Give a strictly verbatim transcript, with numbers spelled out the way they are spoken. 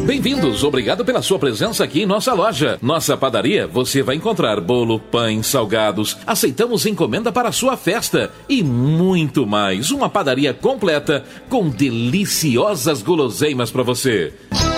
Bem-vindos, obrigado pela sua presença aqui em nossa loja. Nossa padaria, você vai encontrar bolo, pães, salgados. Aceitamos encomenda para a sua festa e muito mais. Uma padaria completa com deliciosas guloseimas para você.